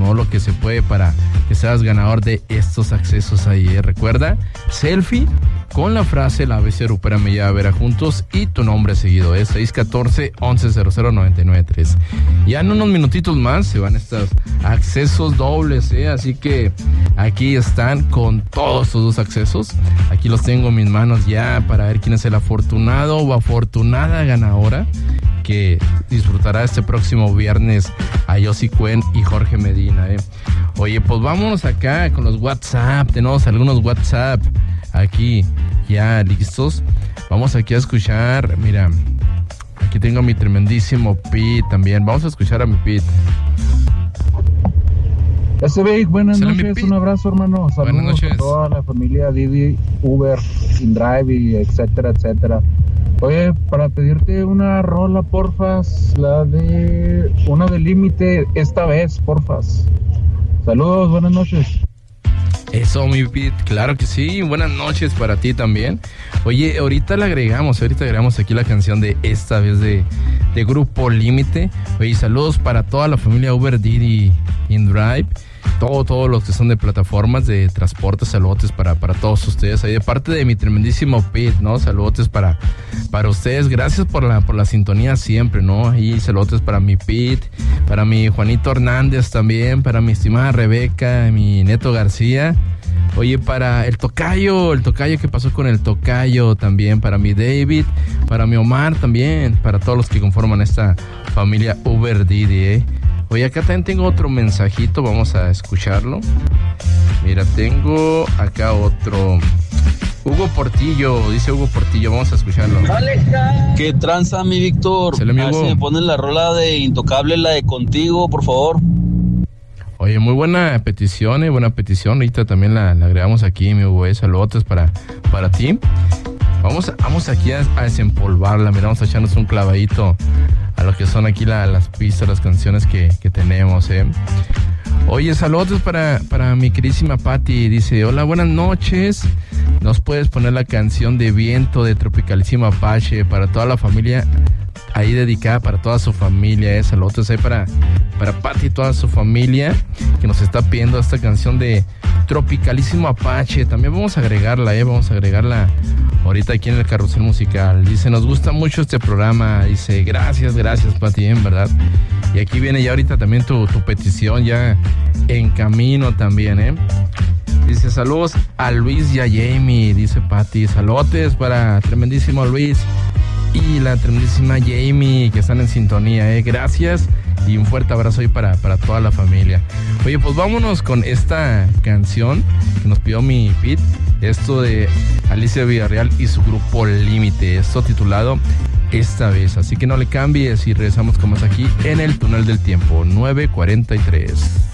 ¿no? Lo que se puede para que seas ganador de estos accesos ahí, ¿eh? Recuerda, selfie con la frase la ABC Rupera me lleva a ver a juntos y tu nombre seguido, 614-1100-993. Ya en unos minutitos más se van estos accesos dobles, así que aquí están con todos estos dos accesos. Aquí los tengo en mis manos ya para ver quién es el afortunado o afortunada ganadora que disfrutará este próximo viernes a Yossi Cuen y Jorge Medina. Oye, pues vámonos acá con los WhatsApp. Tenemos algunos WhatsApp aquí ya listos. Vamos aquí a escuchar. Mira, aquí tengo a mi tremendísimo Pete también. Vamos a escuchar a mi Pete. SB, buenas noches, un abrazo, hermano. Saludos a toda la familia Didi, Uber, InDrive y etcétera, etcétera. Oye, para pedirte una rola, porfas, una de Límite, esta vez, porfas. Saludos, buenas noches. Eso, mi Pete, claro que sí, buenas noches para ti también. Oye, ahorita agregamos aquí la canción de esta vez de Grupo Límite. Oye, saludos para toda la familia Uber, Didi, InDrive, todos los que son de plataformas de transporte, saludos para todos ustedes. Ahí de parte de mi tremendísimo Pete, ¿no? Saludos para ustedes, gracias por la sintonía siempre, ¿no? Ahí saludos para mi Pete, para mi Juanito Hernández también, para mi estimada Rebeca, mi Neto García. Oye, para el tocayo que pasó con el tocayo también, para mi David, para mi Omar también, para todos los que conforman esta familia Uber Didi, Oye, acá también tengo otro mensajito, vamos a escucharlo. Mira, tengo acá otro. Hugo Portillo, dice Hugo Portillo, vamos a escucharlo. ¿Qué tranza, mi Víctor? A ver si me ponen la rola de Intocable, la de Contigo, por favor. Oye, muy buena petición, buena petición. Ahorita también la agregamos aquí, mi Hugo. Saludos para ti. Vamos aquí a desempolvarla. Mira, vamos a echarnos un clavadito a lo que son aquí las pistas, las canciones que tenemos, Oye, saludos para mi queridísima Patti. Dice, hola, buenas noches. ¿Nos puedes poner la canción de Viento de Tropicalísimo Apache para toda la familia? Ahí dedicada para toda su familia, saludos ahí para Patti y toda su familia que nos está pidiendo esta canción de Tropicalísimo Apache. También vamos a agregarla, ahorita aquí en el carrusel musical. Dice, nos gusta mucho este programa. Dice, gracias Patti, en verdad. Y aquí viene ya ahorita también tu petición ya en camino también, Dice, saludos a Luis y a Jamie, dice Patti. Saludos para tremendísimo Luis y la tremendísima Jamie que están en sintonía, Gracias y un fuerte abrazo ahí para toda la familia. Oye, pues vámonos con esta canción que nos pidió mi Pete, esto de Alicia Villarreal y su Grupo Límite, esto titulado Esta Vez. Así que no le cambies y regresamos con más aquí en el Túnel del Tiempo, 9:43.